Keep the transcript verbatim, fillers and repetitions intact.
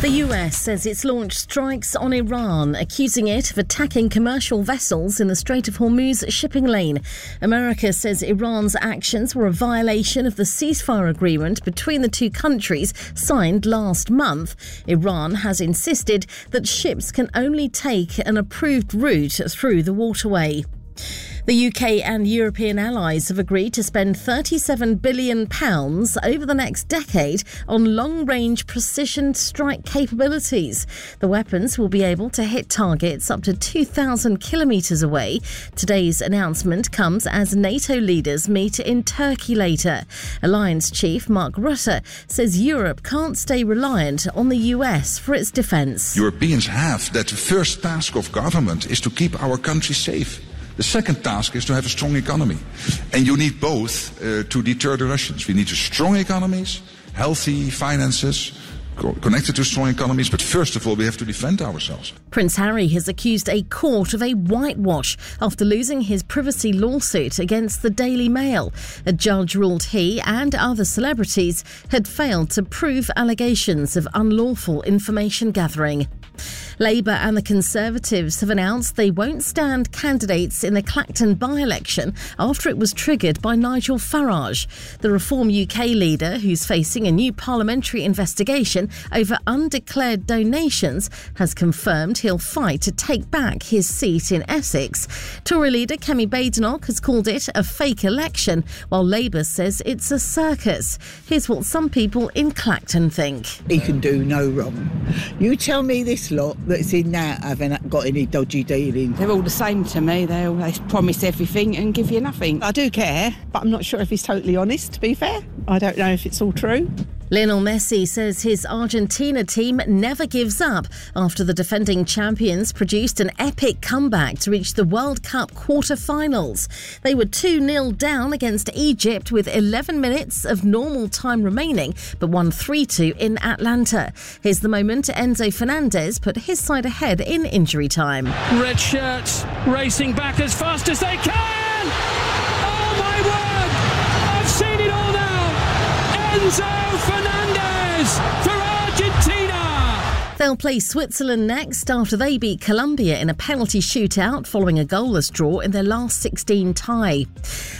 The U S says it's launched strikes on Iran, accusing it of attacking commercial vessels in the Strait of Hormuz shipping lane. America says Iran's actions were a violation of the ceasefire agreement between the two countries signed last month. Iran has insisted that ships can only take an approved route through the waterway. The U K and European allies have agreed to spend thirty-seven billion pounds over the next decade on long-range precision strike capabilities. The weapons will be able to hit targets up to two thousand kilometres away. Today's announcement comes as NATO leaders meet in Turkey later. Alliance chief Mark Rutte says Europe can't stay reliant on the U S for its defence. Europeans have that the first task of government is to keep our country safe. The second task is to have a strong economy. And you need both uh, to deter the Russians. We need strong economies, healthy finances, co- connected to strong economies. But first of all, we have to defend ourselves. Prince Harry has accused a court of a whitewash after losing his privacy lawsuit against the Daily Mail. A judge ruled he and other celebrities had failed to prove allegations of unlawful information gathering. Labour and the Conservatives have announced they won't stand candidates in the Clacton by-election after it was triggered by Nigel Farage. The Reform U K leader, who's facing a new parliamentary investigation over undeclared donations, has confirmed he'll fight to take back his seat in Essex. Tory leader Kemi Badenoch has called it a fake election, while Labour says it's a circus. Here's what some people in Clacton think. He can do no wrong. You tell me this lot that's in that haven't got any dodgy dealings. They're all the same to me. They all they promise everything and give you nothing. I do care, but I'm not sure if he's totally honest, to be fair. I don't know if it's all true. Lionel Messi says his Argentina team never gives up after the defending champions produced an epic comeback to reach the World Cup quarter-finals. They were two nil down against Egypt with eleven minutes of normal time remaining, but won three two in Atlanta. Here's the moment Enzo Fernandez put his side ahead in injury time. Red shirts racing back as fast as they can! Oh my word! I've seen it all now! Enzo Fernandez for Argentina! They'll play Switzerland next after they beat Colombia in a penalty shootout following a goalless draw in their last sixteen tie.